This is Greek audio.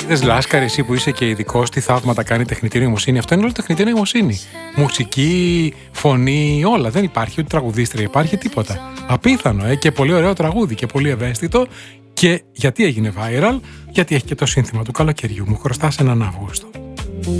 Είδες Λάσκαρη, εσύ που είσαι και ειδικός, τι θαύματα κάνει η τεχνητή νοημοσύνη? Αυτό είναι όλο τεχνητή νοημοσύνη. Μουσική, φωνή, όλα. Δεν υπάρχει ούτε τραγουδίστρια, υπάρχει τίποτα. Απίθανο, και πολύ ωραίο τραγούδι και πολύ ευαίσθητο. Και γιατί έγινε viral? Γιατί έχει και το σύνθημα του καλοκαιριού. Μου χρωστάς έναν Αύγουστο.